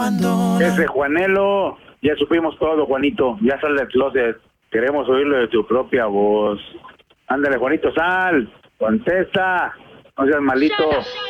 abandona. Ese Juanelo, ya supimos todo, Juanito. Ya sale del closet. Queremos oírlo de tu propia voz. Ándale, Juanito, sal. Contesta. No seas malito.